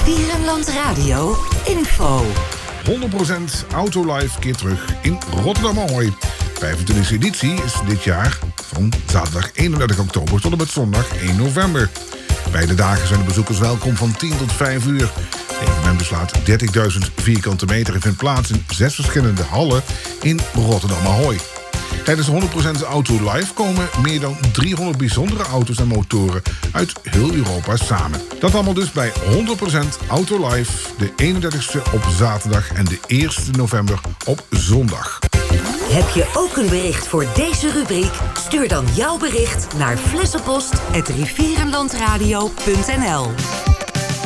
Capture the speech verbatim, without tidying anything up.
Rivierenland Radio info. honderd procent Autolife keert terug in Rotterdam Ahoy. vijfentwintigste editie is dit jaar van zaterdag eenendertig oktober tot en met zondag één november. Beide dagen zijn de bezoekers welkom van tien tot vijf uur. Het evenement beslaat dertigduizend vierkante meter en vindt plaats in zes verschillende hallen in Rotterdam Ahoy. Tijdens de honderd procent Autolife komen meer dan driehonderd bijzondere auto's en motoren uit heel Europa samen. Dat allemaal dus bij honderd procent Autolife, de eenendertigste op zaterdag en de eerste november op zondag. Heb je ook een bericht voor deze rubriek? Stuur dan jouw bericht naar flessenpost apenstaartje rivierenlandradio punt n l.